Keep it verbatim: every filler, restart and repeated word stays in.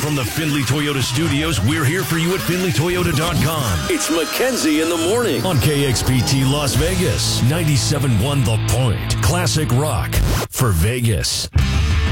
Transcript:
From the Findlay Toyota studios, we're here for you at Findlay Toyota dot com. It's Mackenzie in the morning on K X P T Las Vegas, ninety-seven point one The Point. Classic rock for Vegas.